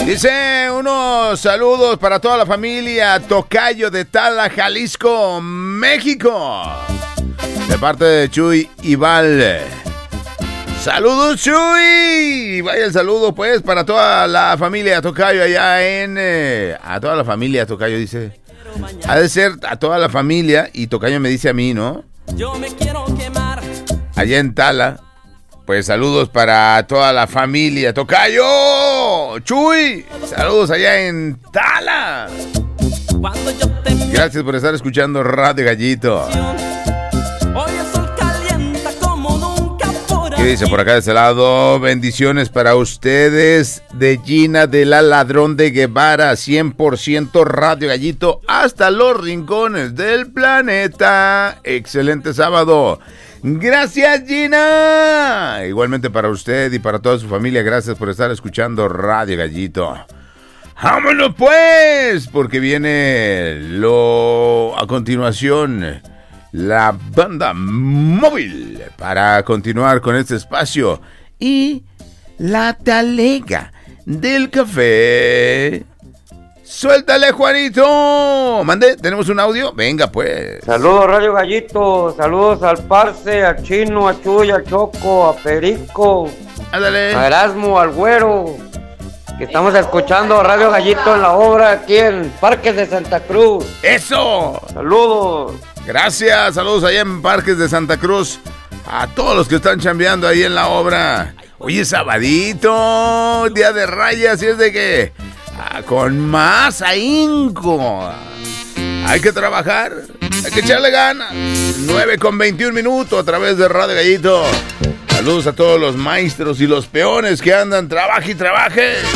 Dice unos saludos para toda la familia Tocayo de Tala, Jalisco, México. De parte de Chuy y Val. ¡Saludos, Chuy! Vaya el saludo, pues, para toda la familia Tocayo allá en... a toda la familia Tocayo, dice. Ha de ser a toda la familia, y Tocayo me dice a mí, ¿no? Yo me quiero quemar. Allá en Tala. Pues saludos para toda la familia Tocayo. ¡Chuy! Saludos allá en Tala. Gracias por estar escuchando Radio Gallito. ¿Qué dice por acá de ese lado? Bendiciones para ustedes de Gina de la Ladrón de Guevara, 100% Radio Gallito hasta los rincones del planeta. Excelente sábado. Gracias, Gina. Igualmente para usted y para toda su familia, gracias por estar escuchando Radio Gallito. ¡Vámonos pues! Porque viene a continuación... la banda móvil para continuar con este espacio y la talega del café. ¡Suéltale, Juanito! Mande, ¿tenemos un audio? Venga, pues. Saludos, Radio Gallito. Saludos al Parce, a Chino, a Chuy, a Choco, a Perico. Ándale. A Erasmo, al Güero. Que estamos escuchando Radio Gallito en la obra aquí en Parques de Santa Cruz. ¡Eso! Saludos. Gracias, saludos allá en Parques de Santa Cruz. A todos los que están chambeando ahí en la obra. Hoy es sabadito, día de rayas, y es de que con más ahínco. Hay que trabajar, hay que echarle ganas. 9:21 a través de Radio Gallito. Saludos a todos los maestros y los peones que andan, trabaje y trabaje.